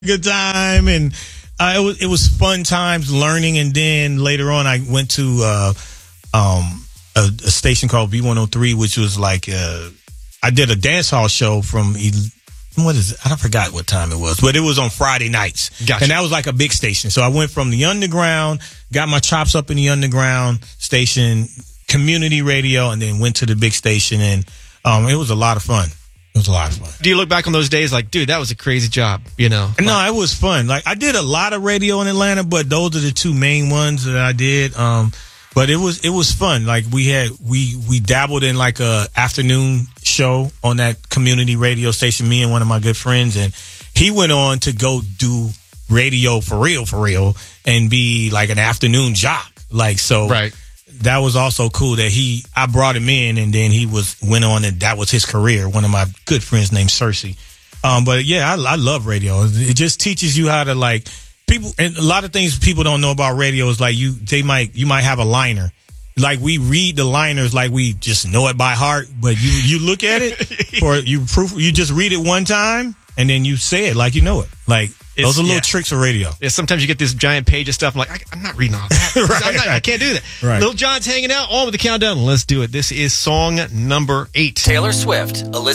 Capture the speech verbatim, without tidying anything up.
good time, and uh, it was it was fun times learning. And then later on, I went to uh, um, a, a station called V one oh three, which was like uh, I did a dance hall show from what is it? I forgot what time it was, but it was on Friday nights, gotcha. And that was like a big station. So I went from the underground, got my chops up in the underground station, community radio, and then went to the big station, and um, it was a lot of fun. It was a lot of fun. Do you look back on those days like, dude, that was a crazy job, you know? No, it was fun. Like, I did a lot of radio in Atlanta, but those are the two main ones that I did. Um, but it was, it was fun. Like, we had, we, we dabbled in like a afternoon show on that community radio station, me and one of my good friends. And he went on to go do radio for real, for real, and be like an afternoon jock. Like, so. Right. That was also cool that he, I brought him in, and then he was, went on, and that was his career. One of my good friends named Cersei. Um, but yeah, I, I love radio. It just teaches you how to, like, people, and a lot of things people don't know about radio is like you, they might, you might have a liner. Like, we read the liners like we just know it by heart, but you, you look at it, or you proof, you just read it one time, and then you say it like you know it. Like, It's, those are little yeah. tricks of radio. Yeah, sometimes you get this giant page of stuff. I'm like, I, I'm not reading all that. right, I'm not, right. I can't do that. Right. Little John's hanging out on with the countdown. Let's do it. This is song number eight. Taylor Swift, Elizabeth